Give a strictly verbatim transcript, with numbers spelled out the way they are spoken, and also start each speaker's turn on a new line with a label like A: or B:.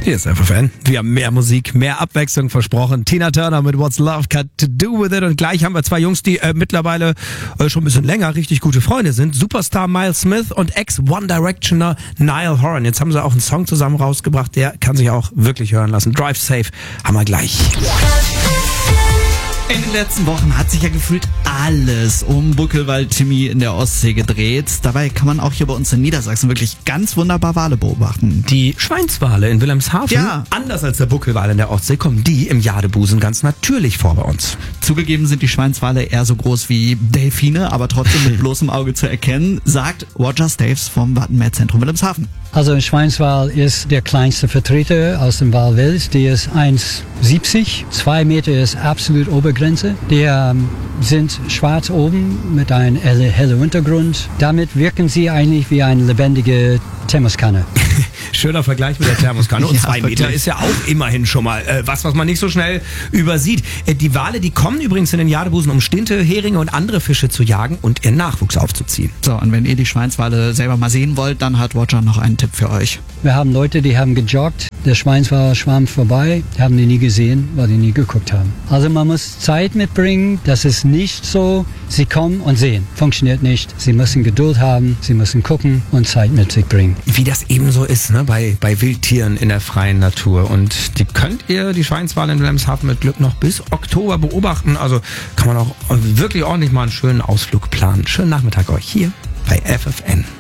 A: Hier ist F F N. Wir haben mehr Musik, mehr Abwechslung versprochen. Tina Turner mit What's Love Got to Do With It. Und gleich haben wir zwei Jungs, die äh, mittlerweile äh, schon ein bisschen länger richtig gute Freunde sind. Superstar Miles Smith und Ex-One Directioner Niall Horan. Jetzt haben sie auch einen Song zusammen rausgebracht, der kann sich auch wirklich hören lassen. Drive Safe haben wir gleich.
B: In den letzten Wochen hat sich ja gefühlt alles um Buckelwald-Timmy in der Ostsee gedreht. Dabei kann man auch hier bei uns in Niedersachsen wirklich ganz wunderbar Wale beobachten.
A: Die Schweinswale in Wilhelmshaven,
B: ja.
A: anders als der Buckelwal in der Ostsee, kommen die im Jadebusen ganz natürlich vor bei uns.
B: Zugegeben sind die Schweinswale eher so groß wie Delfine, aber trotzdem mit bloßem Auge zu erkennen, sagt Roger Staves vom Wattenmeerzentrum Wilhelmshaven.
C: Also ein Schweinswal ist der kleinste Vertreter aus dem Walwelt. Die ist eins Komma siebzig, zwei Meter ist absolut Obergrenze. Die ähm, sind schwarz oben mit einem hellen helle Untergrund. Damit wirken sie eigentlich wie eine lebendige Thermoskanne.
A: Schöner Vergleich mit der Thermoskanne. Und
B: Ja,
A: zwei Meter
B: wirklich.
A: ist ja auch immerhin schon mal äh, was, was man nicht so schnell übersieht. Äh, die Wale, die kommen übrigens in den Jadebusen, um Stinte, Heringe und andere Fische zu jagen und ihren Nachwuchs aufzuziehen.
B: So, und wenn ihr die Schweinswale selber mal sehen wollt, dann hat Roger noch einen Tipp für euch.
C: Wir haben Leute, die haben gejoggt, der Schweinswal schwamm vorbei, haben die nie gesehen, weil die nie geguckt haben. Also man muss Zeit mitbringen, das ist nicht so, sie kommen und sehen. Funktioniert nicht. Sie müssen Geduld haben, sie müssen gucken und Zeit mit sich bringen.
A: Wie das eben so ist, ne, bei, bei Wildtieren in der freien Natur. Und die könnt ihr, die Schweinswale in Wilhelmshaven, mit Glück noch bis Oktober beobachten. Also kann man auch wirklich ordentlich mal einen schönen Ausflug planen. Schönen Nachmittag euch hier bei F F N.